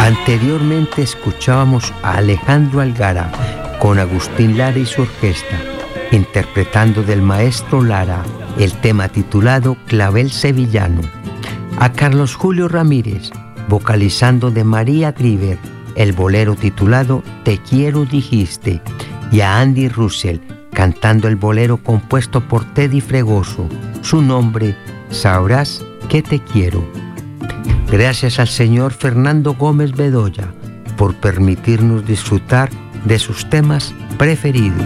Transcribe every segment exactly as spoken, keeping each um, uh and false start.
Anteriormente escuchábamos a Alejandro Algara con Agustín Lara y su orquesta, interpretando del maestro Lara el tema titulado Clavel Sevillano. A Carlos Julio Ramírez, vocalizando de María Driver el bolero titulado Te quiero dijiste, y a Andy Russell cantando el bolero compuesto por Teddy Fregoso, su nombre, Sabrás que te quiero. Gracias al señor Fernando Gómez Bedoya por permitirnos disfrutar de sus temas preferidos.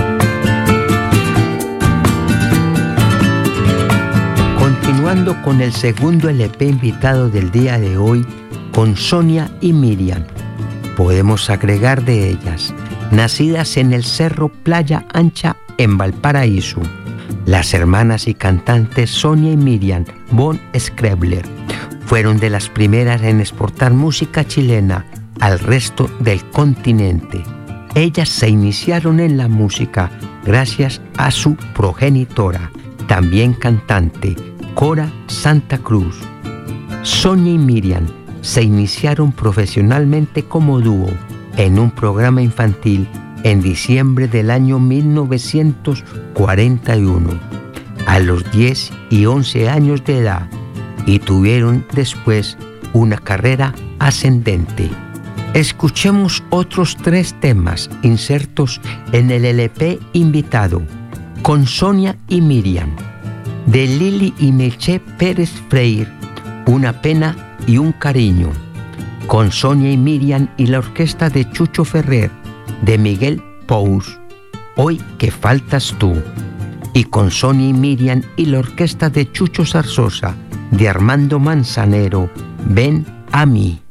Continuando con el segundo L P invitado del día de hoy, con Sonia y Miriam, podemos agregar de ellas, nacidas en el Cerro Playa Ancha en Valparaíso, las hermanas y cantantes Sonia y Miriam von Skrebler fueron de las primeras en exportar música chilena al resto del continente. Ellas se iniciaron en la música gracias a su progenitora, también cantante, Cora Santa Cruz. Sonia y Miriam se iniciaron profesionalmente como dúo en un programa infantil en diciembre del año mil novecientos cuarenta y uno, a los diez y once años de edad, y tuvieron después una carrera ascendente. Escuchemos otros tres temas insertos en el L P invitado, con Sonia y Miriam, de Lili y Meché Pérez Freire, Una pena y un cariño, con Sonia y Miriam y la orquesta de Chucho Ferrer, de Miguel Pous, Hoy que faltas tú, y con Sonia y Miriam y la orquesta de Chucho Zarzosa, de Armando Manzanero, Ven a mí.